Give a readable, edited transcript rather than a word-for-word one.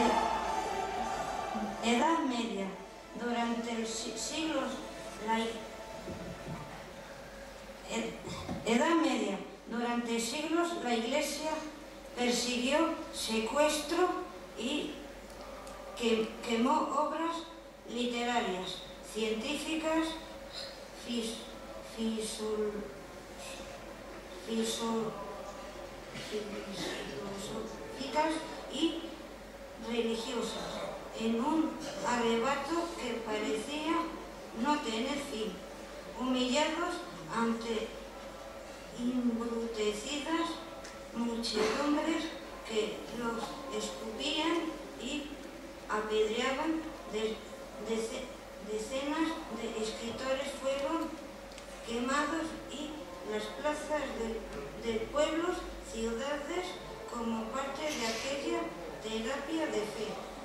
Edad Media. Durante siglos Edad Media. Durante siglos la Iglesia persiguió, secuestró y quemó obras literarias, científicas, filosóficas y religiosas, en un arrebato que parecía no tener fin, humillados ante embrutecidas muchedumbres que los escupían y apedreaban. Decenas de escritores fueron quemados y las plazas de pueblos, ciudades, como parte de aquella terapia de fe.